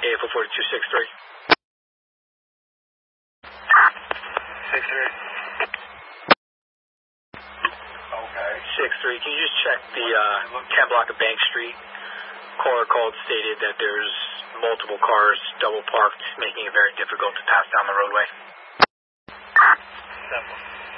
AFO 4263. 63. Okay. 63. Can you just check the 10 block of Bank Street? Caller called, stated that there's multiple cars double parked, making it very difficult to pass down the roadway. Simple.